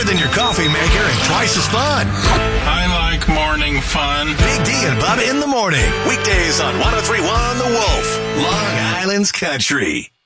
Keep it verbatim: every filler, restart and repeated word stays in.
than your coffee maker and twice as fun. I like morning fun. Big D and Bubba in the morning. Weekdays on one oh three point one The Wolf, Long Island's Country.